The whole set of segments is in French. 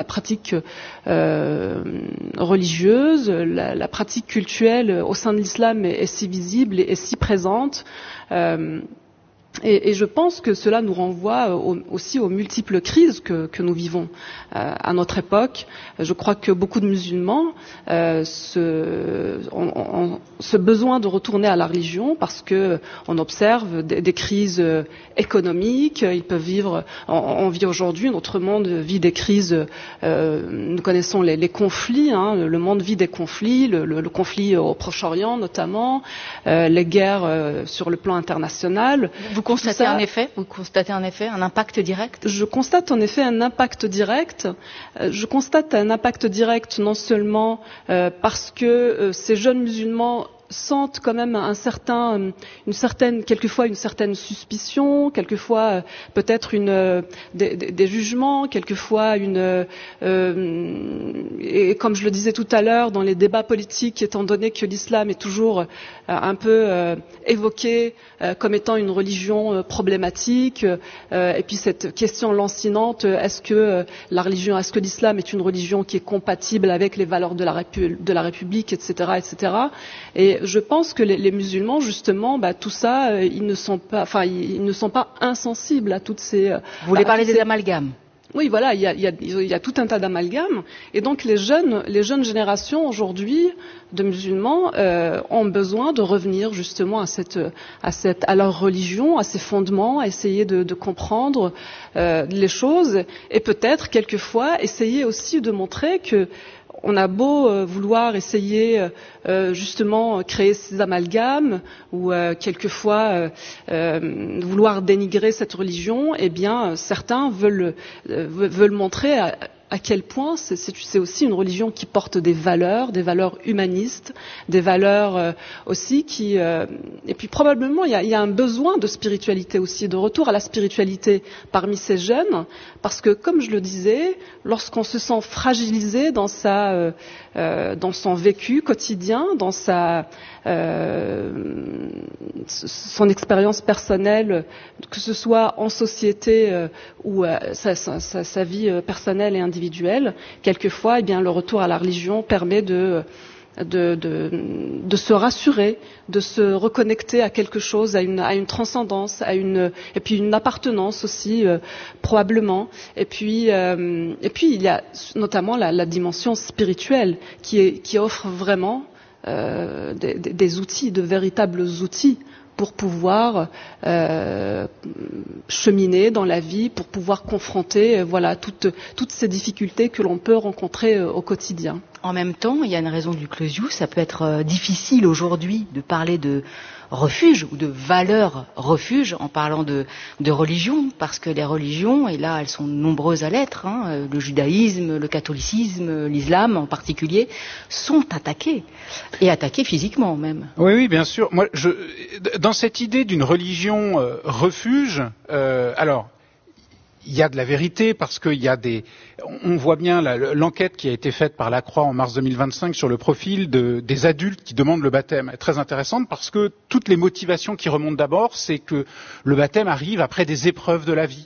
pratique religieuse, la pratique cultuelle au sein de l'islam est si visible et si présente. Et je pense que cela nous renvoie aussi aux multiples crises que nous vivons à notre époque. Je crois que beaucoup de musulmans ont ce besoin de retourner à la religion parce que on observe des crises économiques. Ils peuvent vivre. On vit aujourd'hui, notre monde vit des crises. Nous connaissons les conflits. Le monde vit des conflits. Le conflit au Proche-Orient notamment, les guerres sur le plan international. Vous constatez en effet un impact direct? Je constate en effet un impact direct. Je constate un impact direct non seulement parce que ces jeunes musulmans sentent quand même quelquefois une certaine suspicion, quelquefois peut-être des jugements, quelquefois et comme je le disais tout à l'heure, dans les débats politiques, étant donné que l'islam est toujours un peu évoqué comme étant une religion problématique, et puis cette question lancinante, est-ce que l'islam est une religion qui est compatible avec les valeurs de la République, etc., etc. Et je pense que les musulmans, justement, tout ça, ils ne sont pas insensibles à toutes ces. Vous voulez parler des amalgames? Oui, voilà, il y a tout un tas d'amalgames, et donc les jeunes générations aujourd'hui de musulmans ont besoin de revenir justement à leur religion, à ses fondements, à essayer de comprendre les choses, et peut-être quelquefois essayer aussi de montrer que on a beau vouloir essayer justement créer ces amalgames ou quelquefois vouloir dénigrer cette religion, eh bien certains veulent montrer à quel point c'est aussi une religion qui porte des valeurs humanistes, des valeurs aussi et puis probablement il y a un besoin de spiritualité aussi, de retour à la spiritualité parmi ces jeunes, parce que comme je le disais, lorsqu'on se sent fragilisé dans son vécu quotidien, dans son expérience personnelle, que ce soit en société ou sa vie personnelle et individuelle, quelquefois, eh bien, le retour à la religion permet de se rassurer, de se reconnecter à quelque chose, à une transcendance, et puis une appartenance aussi probablement. Et puis il y a notamment la dimension spirituelle qui offre vraiment des outils, de véritables outils pour pouvoir cheminer dans la vie, pour pouvoir confronter toutes ces difficultés que l'on peut rencontrer au quotidien. En même temps, il y a une raison du Closius, ça peut être difficile aujourd'hui de parler de refuge ou de valeurs refuge en parlant de religion, parce que les religions, et là elles sont nombreuses à l'être, le judaïsme, le catholicisme, l'islam en particulier, sont attaqués, et attaqués physiquement même. Oui, bien sûr. Moi, dans cette idée d'une religion refuge, alors il y a de la vérité parce qu'il y a on voit bien l'enquête qui a été faite par la Croix en mars 2025 sur le profil des adultes qui demandent le baptême est très intéressante parce que toutes les motivations qui remontent d'abord, c'est que le baptême arrive après des épreuves de la vie,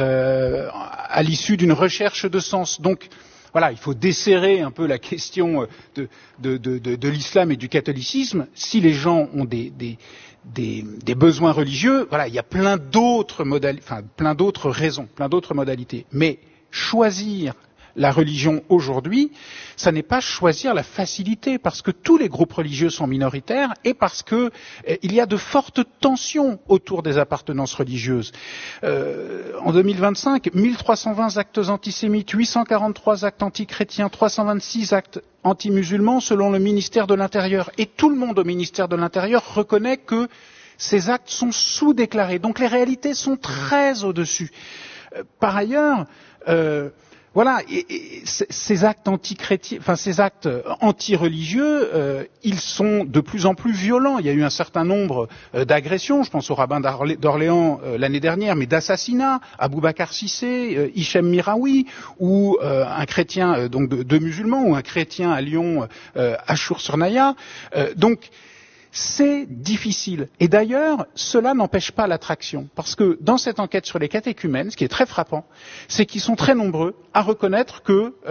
à l'issue d'une recherche de sens. Donc voilà, il faut desserrer un peu la question de l'islam et du catholicisme. Si les gens ont des besoins religieux, voilà, il y a plein d'autres raisons, plein d'autres modalités. Mais choisir la religion aujourd'hui, ça n'est pas choisir la facilité, parce que tous les groupes religieux sont minoritaires et parce que il y a de fortes tensions autour des appartenances religieuses. En 2025, 1320 actes antisémites, 843 actes antichrétiens, 326 actes anti-musulmans selon le ministère de l'Intérieur. Et tout le monde au ministère de l'Intérieur reconnaît que ces actes sont sous-déclarés. Donc les réalités sont très au-dessus. Par ailleurs, voilà, ces actes anti-chrétiens, ces actes anti-religieux, ils sont de plus en plus violents. Il y a eu un certain nombre d'agressions, je pense au rabbin d'Orléans l'année dernière, mais d'assassinats, Aboubacar Cissé, Hichem Miraoui, ou un chrétien, donc deux musulmans, ou un chrétien à Lyon, Achour-sur-Naya. Donc c'est difficile. Et d'ailleurs, cela n'empêche pas l'attraction. Parce que dans cette enquête sur les catéchumènes, ce qui est très frappant, c'est qu'ils sont très nombreux à reconnaître que